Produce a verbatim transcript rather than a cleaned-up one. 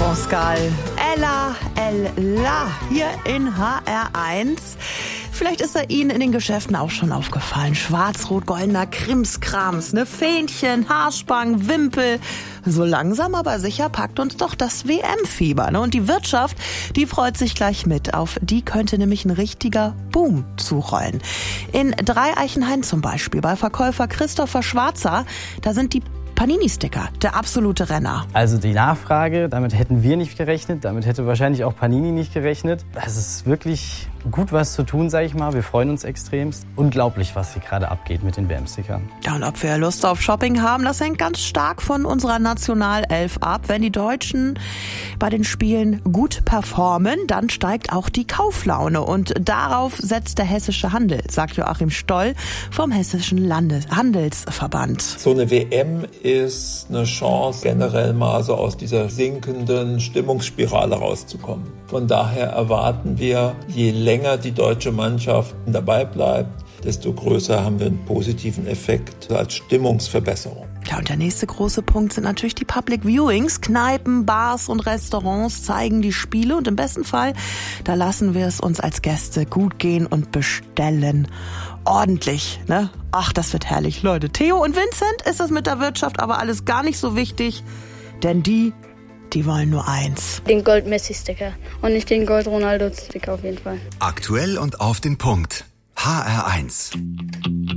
Pascal, Ella, Ella, hier in H R eins. Vielleicht ist er Ihnen in den Geschäften auch schon aufgefallen. Schwarz-rot-goldener Krimskrams, ne? Fähnchen, Haarspangen, Wimpel. So langsam aber sicher packt uns doch das W M-Fieber, ne? Und die Wirtschaft, die freut sich gleich mit. Auf die könnte nämlich ein richtiger Boom zurollen. In Dreieichenhain zum Beispiel, bei Verkäufer Christopher Schwarzer, da sind die Panini-Sticker, der absolute Renner. Also die Nachfrage, damit hätten wir nicht gerechnet, damit hätte wahrscheinlich auch Panini nicht gerechnet. Es ist wirklich gut was zu tun, sage ich mal. Wir freuen uns extremst. Unglaublich, was hier gerade abgeht mit den W M-Stickern. Ja, und ob wir Lust auf Shopping haben, das hängt ganz stark von unserer Nationalelf ab. Wenn die Deutschen bei den Spielen gut performen, dann steigt auch die Kauflaune. Und darauf setzt der hessische Handel, sagt Joachim Stoll vom Hessischen Landes- Handelsverband. So eine W M ist eine Chance, generell mal so aus dieser sinkenden Stimmungsspirale rauszukommen. Von daher erwarten wir, je länger die deutsche Mannschaft dabei bleibt, desto größer haben wir einen positiven Effekt als Stimmungsverbesserung. Ja, und der nächste große Punkt sind natürlich die Public Viewings. Kneipen, Bars und Restaurants zeigen die Spiele und im besten Fall, da lassen wir es uns als Gäste gut gehen und bestellen. Ordentlich, ne? Ach, das wird herrlich, Leute. Theo und Vincent ist das mit der Wirtschaft aber alles gar nicht so wichtig, denn die, die wollen nur eins. Den Gold-Messi-Sticker und nicht den Gold-Ronaldo-Sticker auf jeden Fall. Aktuell und auf den Punkt. H R eins.